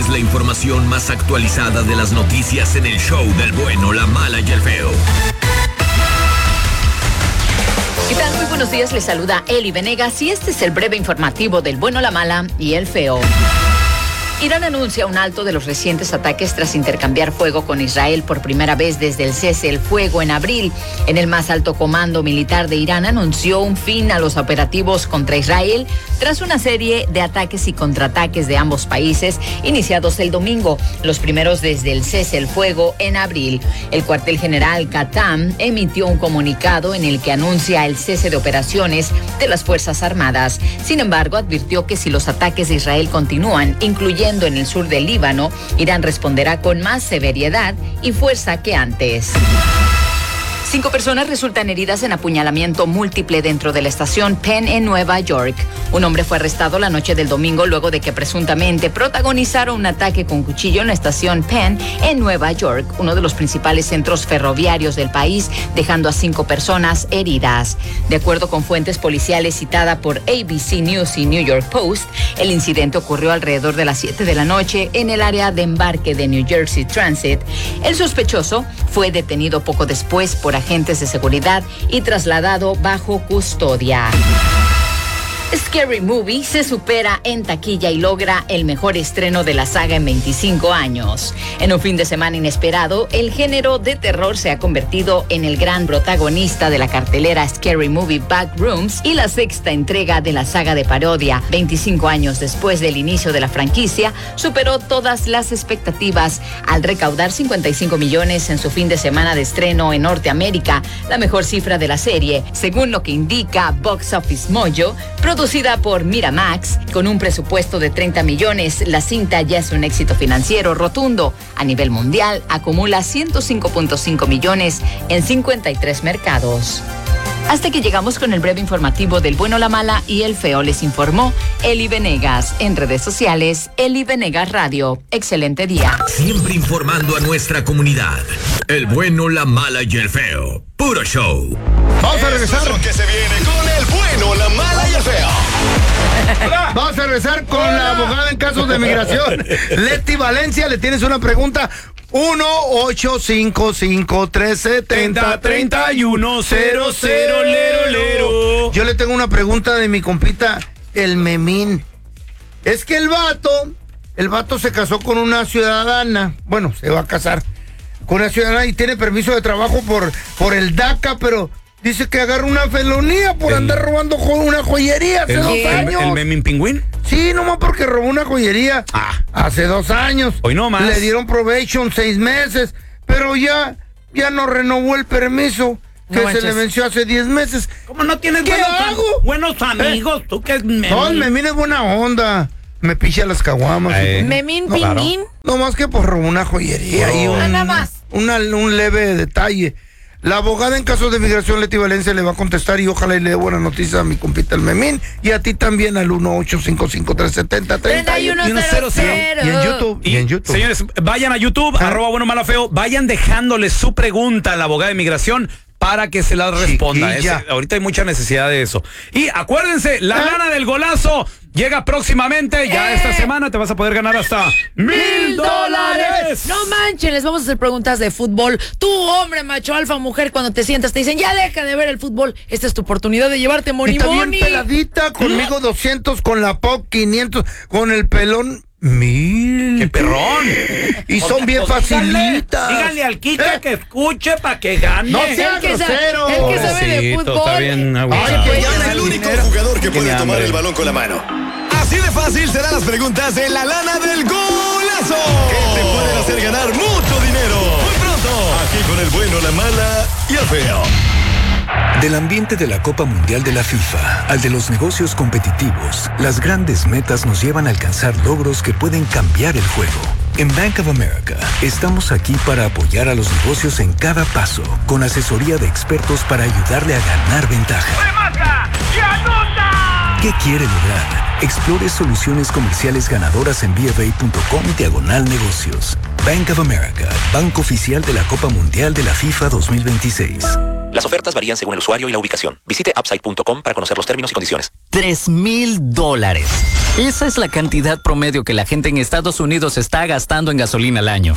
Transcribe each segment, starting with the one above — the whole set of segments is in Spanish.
es la información más actualizada de las noticias en el show del bueno, la mala y el feo. ¿Qué tal? Muy buenos días, les saluda Eli Venegas y este es el breve informativo del bueno, la mala y el feo. Irán anuncia un alto de los recientes ataques tras intercambiar fuego con Israel por primera vez desde el cese el fuego en abril. En el más alto comando militar de Irán anunció un fin a los operativos contra Israel tras una serie de ataques y contraataques de ambos países iniciados el domingo, los primeros desde el cese el fuego en abril. El cuartel general Qatam emitió un comunicado en el que anuncia el cese de operaciones de las Fuerzas Armadas. Sin embargo, advirtió que si los ataques de Israel continúan, incluyendo en el sur del Líbano, Irán responderá con más severidad y fuerza que antes. 5 personas resultan heridas en apuñalamiento múltiple dentro de la estación Penn en Nueva York. Un hombre fue arrestado la noche del domingo luego de que presuntamente protagonizara un ataque con cuchillo en la estación Penn en Nueva York, uno de los principales centros ferroviarios del país, dejando a 5 personas heridas. De acuerdo con fuentes policiales citada por ABC News y New York Post, el incidente ocurrió alrededor de las 7 de la noche en el área de embarque de New Jersey Transit. El sospechoso fue detenido poco después por agentes de seguridad y trasladado bajo custodia. Scary Movie se supera en taquilla y logra el mejor estreno de la saga en 25 años. En un fin de semana inesperado, el género de terror se ha convertido en el gran protagonista de la cartelera Scary Movie Backrooms y la 6ª entrega de la saga de parodia. 25 años después del inicio de la franquicia, superó todas las expectativas al recaudar 55 millones en su fin de semana de estreno en Norteamérica, la mejor cifra de la serie, según lo que indica Box Office Mojo, producida por Miramax. Con un presupuesto de 30 millones, la cinta ya es un éxito financiero rotundo. A nivel mundial, acumula 105.5 millones en 53 mercados. Hasta que llegamos con el breve informativo del bueno, la mala y el feo, les informó Eli Venegas. En redes sociales, Eli Venegas Radio. Excelente día. Siempre informando a nuestra comunidad. El bueno, la mala y el feo. Puro show. Vamos a regresar. Es lo que se viene con el bueno, la mala y el feo. Vamos a regresar con la abogada en casos de migración. Leti Valencia, le tienes una pregunta. 1-855-370-3100. Lero. Yo le tengo una pregunta de mi compita, el Memín. Es que el vato se casó con una ciudadana. Bueno, se va a casar con una ciudadana y tiene permiso de trabajo por el DACA, pero dice que agarra una felonía por andar robando una joyería hace 2 años. ¿El Memín Pingüín? Sí, nomás porque robó una joyería hace 2 años. Hoy no más. Le dieron probation 6 meses, pero ya no renovó el permiso que se le venció hace 10 meses. ¿Cómo no tienes buenos amigos? ¿Tú qué es Memín? No, el Memín es buena onda. Me picha las caguamas. Memín Pingüín. No más que por robó una joyería y nada más. Un leve detalle. La abogada en casos de migración, Leti Valencia, le va a contestar y ojalá y le dé buena noticia a mi compita el Memín y a ti también al 1-855-370-3100. Y en YouTube. Señores, vayan a YouTube, @bueno mala feo, vayan dejándole su pregunta a la abogada de migración para que se la responda. Ahorita hay mucha necesidad de eso. Y acuérdense, la lana del golazo llega próximamente. Ya esta semana te vas a poder ganar hasta $1,000. No manchen, les vamos a hacer preguntas de fútbol. Tú, hombre, macho, alfa, mujer, cuando te sientas te dicen, ya deja de ver el fútbol. Esta es tu oportunidad de llevarte money. Y también peladita, conmigo 200, con la POP 500, con el pelón 1000. ¡Qué perrón! Y son bien facilitas. Díganle al Kika que escuche para que gane. No sea grosero. El que sabe de fútbol. Está bien, Es el único jugador que puede tomar el balón con la mano. Así de fácil serán las preguntas de la lana del golazo, que te pueden hacer ganar mucho dinero. Muy pronto, aquí con el bueno, la mala y el feo. Del ambiente de la Copa Mundial de la FIFA al de los negocios competitivos, las grandes metas nos llevan a alcanzar logros que pueden cambiar el juego. En Bank of America estamos aquí para apoyar a los negocios en cada paso, con asesoría de expertos para ayudarle a ganar ventaja. ¡Remata! ¡Y anota! ¿Qué quiere lograr? Explore soluciones comerciales ganadoras en bfa.com/negocios. Bank of America, banco oficial de la Copa Mundial de la FIFA 2026. Las ofertas varían según el usuario y la ubicación. Visite upside.com para conocer los términos y condiciones. $3,000. Esa es la cantidad promedio que la gente en Estados Unidos está gastando en gasolina al año.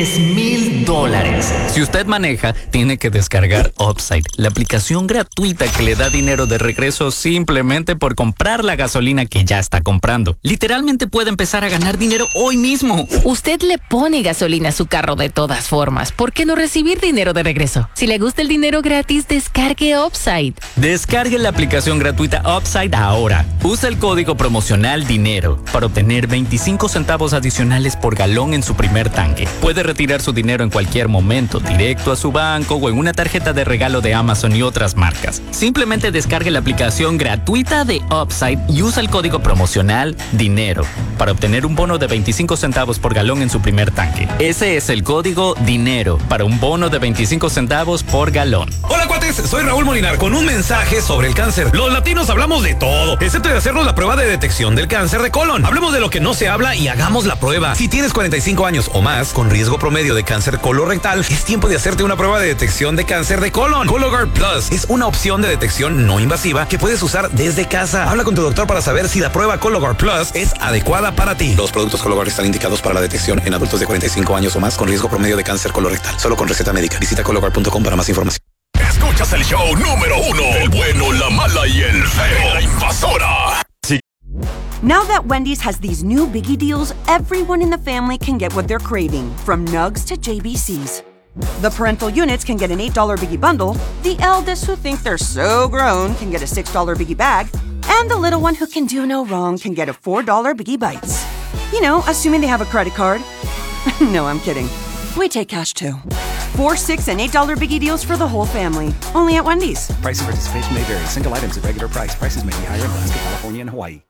$3,000. Si usted maneja, tiene que descargar Upside, la aplicación gratuita que le da dinero de regreso simplemente por comprar la gasolina que ya está comprando. Literalmente puede empezar a ganar dinero hoy mismo. Usted le pone gasolina a su carro de todas formas. ¿Por qué no recibir dinero de regreso? Si le gusta el dinero gratis, descargue Upside. Descargue la aplicación gratuita Upside ahora. Usa el código promocional DINERO para obtener 25 centavos adicionales por galón en su primer tanque. Puede retirar su dinero en cualquier momento, directo a su banco o en una tarjeta de regalo de Amazon y otras marcas. Simplemente descargue la aplicación gratuita de Upside y usa el código promocional DINERO para obtener un bono de 25 centavos por galón en su primer tanque. Ese es el código DINERO para un bono de 25 centavos por galón. Hola cuates, soy Raúl Molinar con un mensaje sobre el cáncer. Los latinos hablamos de todo, excepto de hacernos la prueba de detección del cáncer de colon. Hablemos de lo que no se habla y hagamos la prueba. Si tienes 45 años o más con riesgo promedio de cáncer colorectal, es tiempo de hacerte una prueba de detección de cáncer de colon. Cologuard Plus es una opción de detección no invasiva que puedes usar desde casa. Habla con tu doctor para saber si la prueba Cologuard Plus es adecuada para ti. Los productos Cologuard están indicados para la detección en adultos de 45 años o más con riesgo promedio de cáncer colorectal. Solo con receta médica. Visita Cologuard.com para más información. Escuchas el show número 1, el bueno, la mala y el feo. La invasora. Sí. Now that Wendy's has these new biggie deals, everyone in the family can get what they're craving, from Nugs to JBCs. The parental units can get an $8 biggie bundle, the eldest who think they're so grown can get a $6 biggie bag, and the little one who can do no wrong can get a $4 biggie bites. You know, assuming they have a credit card. No, I'm kidding. We take cash too. 4, 6, and $8 biggie deals for the whole family. Only at Wendy's. Price and participation may vary. Single items at regular price. Prices may be higher in Alaska, California, and Hawaii.